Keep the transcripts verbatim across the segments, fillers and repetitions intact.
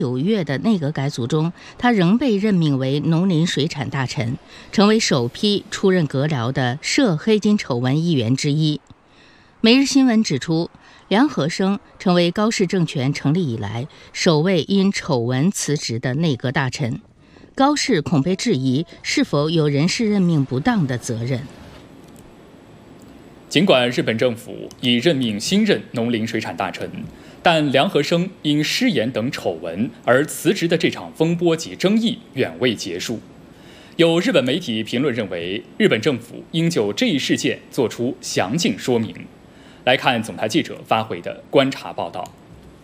九月的内阁改组中，他仍被任命为农林水产大臣，成为首批出任阁僚的涉黑金丑闻议员之一。每日新闻指出，梁和生成为高氏政权成立以来首位因丑闻辞职的内阁大臣，高氏恐被质疑是否有人事任命不当的责任。 尽管日本政府已任命新任农林水产大臣，但梁和生因失言等丑闻而辞职的这场风波及争议远未结束。有日本媒体评论认为，日本政府应就这一事件作出详尽说明。来看总台记者发回的观察报道。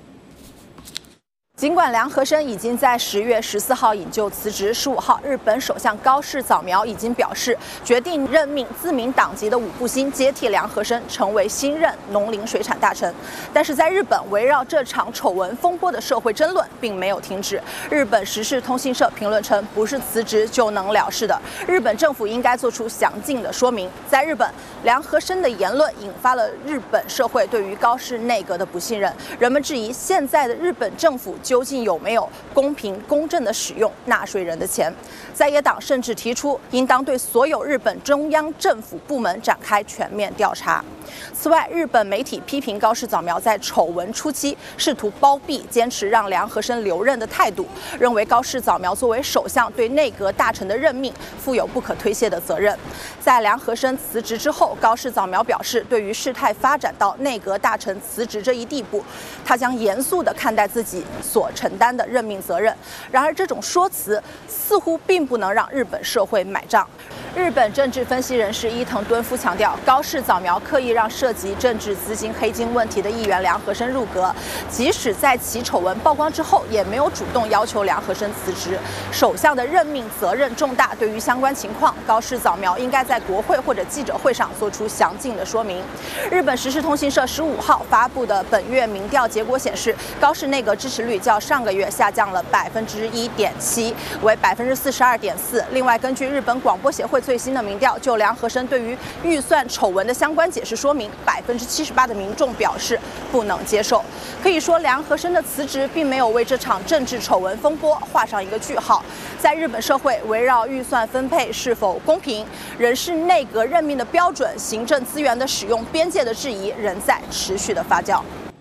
尽管梁和生已经在十月十四号引咎辞职，十五号日本首相高市早苗已经表示决定任命自民党籍的武部兴接替梁和生成为新任农林水产大臣。但是在日本，围绕这场丑闻风波的社会争论并没有停止。日本时事通信社评论称，不是辞职就能了事的，日本政府应该做出详尽的说明。在日本，梁和生的言论引发了日本社会对于高市内阁的不信任，人们质疑现在的日本政府究竟有没有公平公正地使用纳税人的钱？在野党甚至提出，应当对所有日本中央政府部门展开全面调查。此外，日本媒体批评高市早苗在丑闻初期试图包庇、坚持让梁和生留任的态度，认为高市早苗作为首相对内阁大臣的任命负有不可推卸的责任。在梁和生辞职之后，高市早苗表示，对于事态发展到内阁大臣辞职这一地步，他将严肃地看待自己所承担的任命责任。然而，这种说辞似乎并不能让日本社会买账。日本政治分析人士伊藤敦夫强调，高市早苗刻意让涉及政治资金黑金问题的议员梁和生入阁，即使在其丑闻曝光之后，也没有主动要求梁和生辞职。首相的任命责任重大，对于相关情况，高市早苗应该在国会或者记者会上做出详尽的说明。日本时事通信社十五号发布的本月民调结果显示，高市内阁支持率较上个月下降了百分之一点七，为百分之四十二点四。另外，根据日本广播协会最新的民调，就梁和生对于预算丑闻的相关解释说明，百分之七十八的民众表示不能接受。可以说，梁和生的辞职并没有为这场政治丑闻风波画上一个句号。在日本社会，围绕预算分配是否公平、人事内阁任命的标准、行政资源的使用边界的质疑仍在持续的发酵。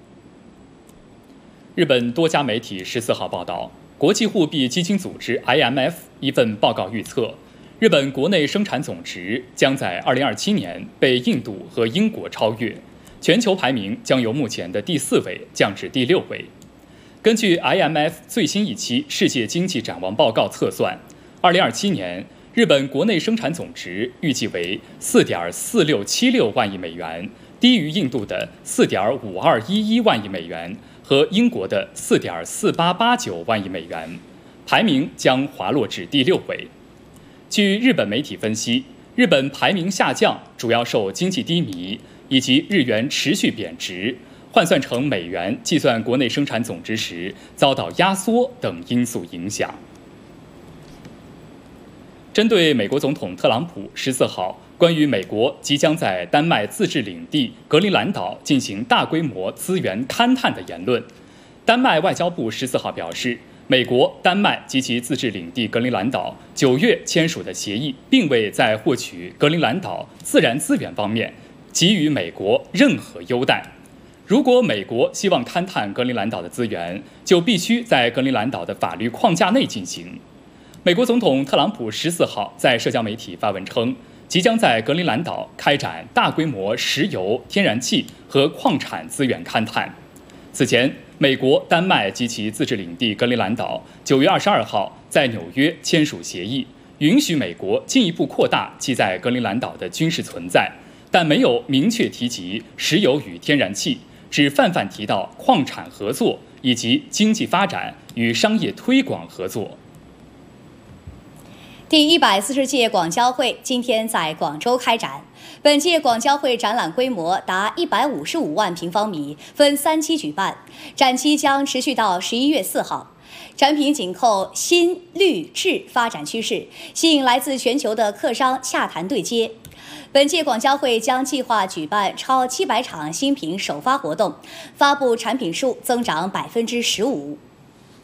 日本多家媒体十四号报道，国际货币基金组织 I M F 一份报告预测，日本国内生产总值将在二零二七年被印度和英国超越，全球排名将由目前的第四位降至第六位。根据 I M F 最新一期世界经济展望报告测算，二零二七年日本国内生产总值预计为 四点四六七六万亿美元，低于印度的 四点五二一一万亿美元和英国的 四点四八八九万亿美元，排名将滑落至第六位。据日本媒体分析，日本排名下降主要受经济低迷以及日元持续贬值，换算成美元计算国内生产总值时遭到压缩等因素影响。针对美国总统特朗普十四号关于美国即将在丹麦自治领地格陵兰岛进行大规模资源勘探的言论，丹麦外交部十四号表示，美国、丹麦及其自治领地格陵兰岛九月签署的协议，并未在获取格陵兰岛自然资源方面给予美国任何优待。如果美国希望勘探格陵兰岛的资源，就必须在格陵兰岛的法律框架内进行。美国总统特朗普十四号在社交媒体发文称，即将在格陵兰岛开展大规模石油、天然气和矿产资源勘探。此前，美国、丹麦及其自治领地格陵兰岛九月二十二号在纽约签署协议，允许美国进一步扩大其在格陵兰岛的军事存在，但没有明确提及石油与天然气，只泛泛提到矿产合作以及经济发展与商业推广合作。 第一百四十届广交会今天在广州开展。本届广交会展览规模达一百五十五万平方米，分三期举办，展期将持续到十一月四号。展品紧扣新绿质发展趋势，吸引来自全球的客商洽谈对接。本届广交会将计划举办超七百场新品首发活动，发布产品数增长百分之十五。